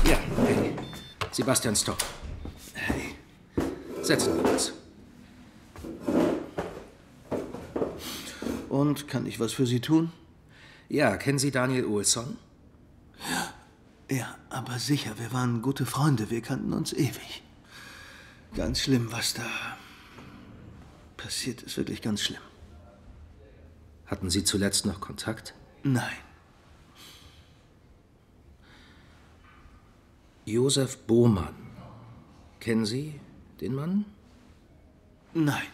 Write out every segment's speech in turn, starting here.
Ja, hey. Sebastian, stopp. Hey. Setzen wir uns. Und, kann ich was für Sie tun? Ja, kennen Sie Daniel Olsson? Ja, aber sicher, wir waren gute Freunde, wir kannten uns ewig. Ganz schlimm, was da passiert ist, wirklich ganz schlimm. Hatten Sie zuletzt noch Kontakt? Nein. Josef Bohmann. Kennen Sie den Mann? Nein.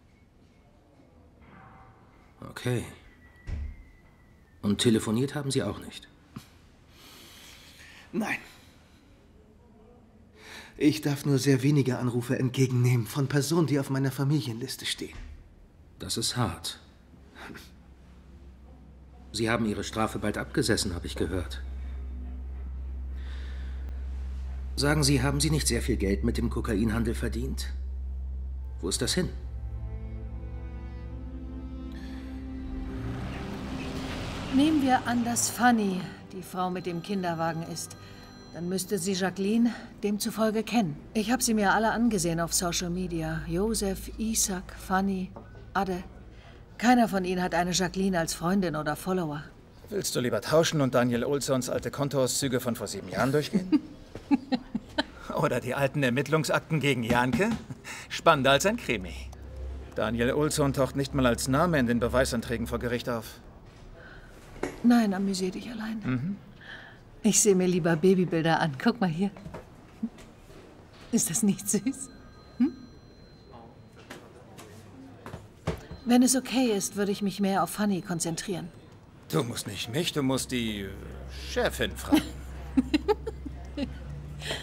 Okay. Und telefoniert haben Sie auch nicht? Nein. Ich darf nur sehr wenige Anrufe entgegennehmen von Personen, die auf meiner Familienliste stehen. Das ist hart. Sie haben Ihre Strafe bald abgesessen, habe ich gehört. Sagen Sie, haben Sie nicht sehr viel Geld mit dem Kokainhandel verdient? Wo ist das hin? Nehmen wir an, dass Fanny die Frau mit dem Kinderwagen ist. Dann müsste sie Jacqueline demzufolge kennen. Ich habe sie mir alle angesehen auf Social Media. Josef, Isaac, Fanny, Adde. Keiner von ihnen hat eine Jacqueline als Freundin oder Follower. Willst du lieber tauschen und Daniel Olssons alte Kontoauszüge von vor 7 Jahren durchgehen? Oder die alten Ermittlungsakten gegen Janke? Spannender als ein Krimi. Daniel Olsson taucht nicht mal als Name in den Beweisanträgen vor Gericht auf. Nein, amüsier dich allein. Ich sehe mir lieber Babybilder an. Guck mal hier. Ist das nicht süß? Wenn es okay ist, würde ich mich mehr auf Fanny konzentrieren. Du musst nicht mich, du musst die Chefin fragen.